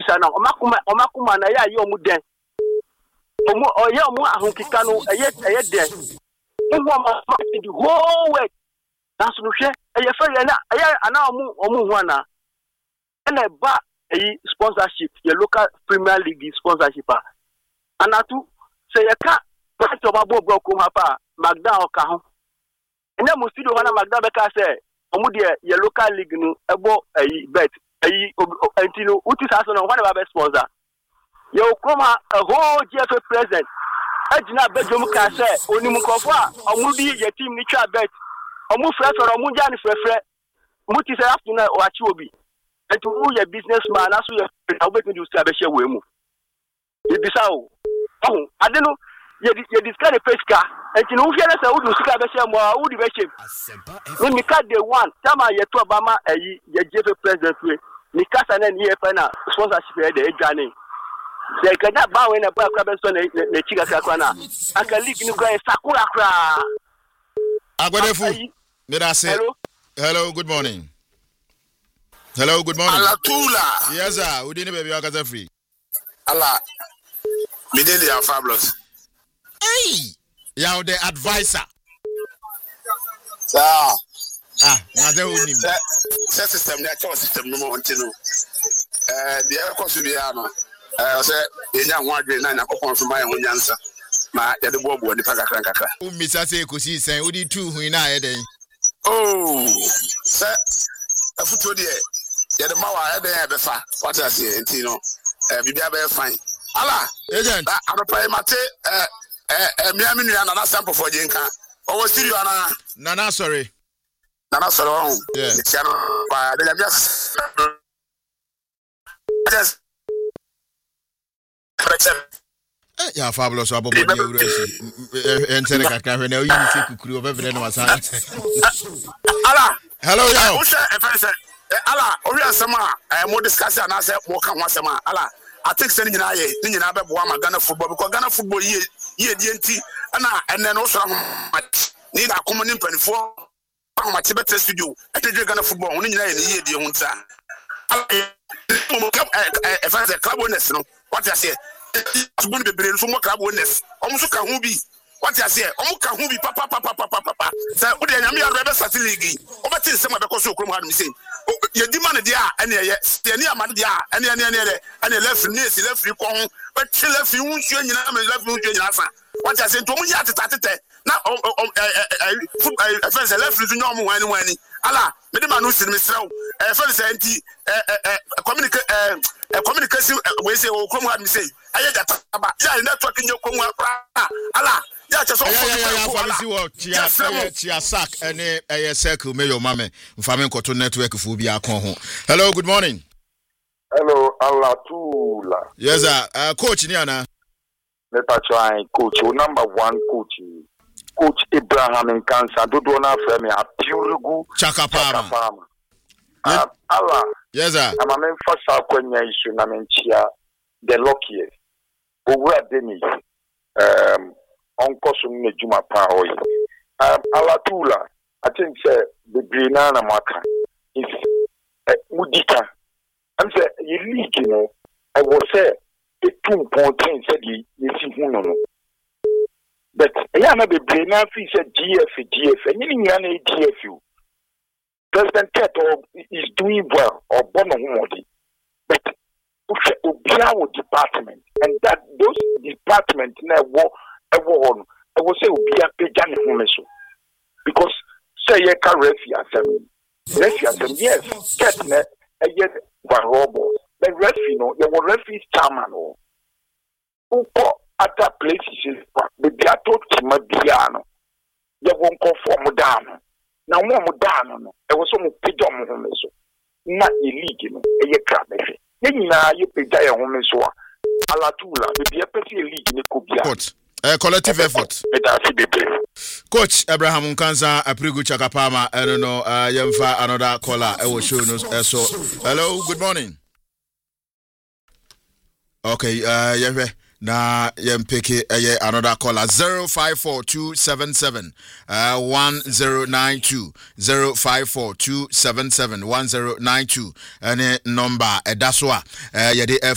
na omakuma na ya omu den omu ahonkika no eye den mo ma the whole way na so no hwe eye fa na eye ana omu hu ana na ba eyi sponsorship your local Premier League sponsorship anatu say you can part of abo ko ma pa Magda oka ho ene mo studio wana Magda be ka say omu de your local league no ebo eyi bet eyi antino uti saso no wana ba sponsor you come a whole GFA president agina bedom ka say onimu kofo a omu di your team ni twa bet omu frefre omu ja ni frefre muti say after o achi obi and to who your businessman as you are waiting to establish a way move. You decide, oh, I don't know, you discard a pesca, and you know, yes, I would do establish a more, would be shape. When you cut the one, Tama yet to Obama, a Jeff president, Nikas and then here, sponsorship at the journey. They cannot bow in a black cabin, the Chica Sakana. I can leak in the Sakura cry. Hello, good morning. Hello, good morning. Alatula. Yes, sir. We didn't baby Akaza free. Allah. Mideli are fabulous. Hey, you're the advisor. Sir. Now they will need. System, that system, no more until the air course will be armor. Say, in young one grade 9 o'clock from my own answer. My the bob or the Pagakaka. Mr. Sekusi saying, would you two who in a day? Oh, sir. A foot dear. The Mawa there befa. What I say, Tino. Be fine. Allah, agent. I'm a pay mate. Miami and another sample for Jinka. Oh, studio Nana, sorry. Nana, sorry. Yeah. Yeah, fabulous. Abo body uresi. Enter ka ka na oyi se kukuru obebere no wasa. Allah. Hello, yo. Who say Allah, we are some more discussion and I said, walk on once a man. Allah, I think sending an eye, thinking about Ghana football because Ghana football ye DNT and then also need a common impen for my Tibet studio. I think Ghana football only in the year, dear Hunter. If I say club winners, what I say, it's going to be from club winners. Almost can be. What I say, Omuka who be papa. So, what I am a best league. Over till some of the course of Crum saying, you demand the and the Madia and the left near the left recon, but she left you left you. What I said to me at now, first left is normal when Allah, Mediman who's in Miss Row, first anti communication, we say, oh, come on, say, I had that about networking your come Allah. Chiasak and a circle mayor mame Famenko network for be a con. Hello, good morning. Hello, Alatula. Yes, coach Niana. Let us try coach. Number one coach Abraham in Cancer. Do not frame a Purugu Chakapama. Allah. Yes, sir. I'm a man for Salquenia issue. Namenchia the luckiest. Over Dennis. Uncle Sunne Juma Power. Alatula, I think the Grenana Maka is Mudika. I'm saying, you leak, you know. I was say, a 2.10 said you see who. But I am a Grenana fee said GF, and you need GFU. President Teto is doing well, or Bonomodi. But Obiawo department, and that those departments now work. I will say, be a pejani homeso because say, ye can refuge, yes, Ketnet, a yet one robo, the refino, you will refuse chairman or who at that places, the Gato Timadiano, you won't conform down. Now, one down, I was some pejam homeso, not illegal, a ye crab. Now you pejaya homeso, Alatula, the be a petty league in the Kubia. Collective effort. Coach Abraham Nkansa Aprigu Chakapama, I don't know, Yemfa another caller. I will show us. So, hello, good morning. Okay, na yempeke another caller 054277 1092 054277 1092 and number that's why